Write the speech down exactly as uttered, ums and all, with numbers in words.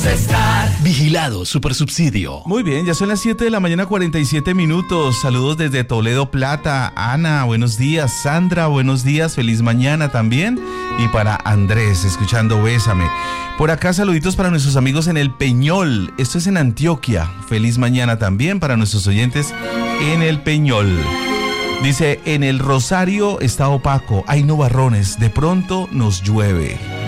gusta estar. Vigilado Supersubsidio. Muy bien, ya son las siete de la mañana, cuarenta y siete minutos. Saludos desde Toledo, Plata. Ana, buenos días. Sandra, buenos días. Feliz mañana también. Y para Andrés, escuchando Bésame. Por acá, saluditos para nuestros amigos en El Peñol. Esto es en Antioquia. Feliz mañana también para nuestros oyentes en El Peñol. Dice, en el Rosario está opaco, hay nubarrones, de pronto nos llueve.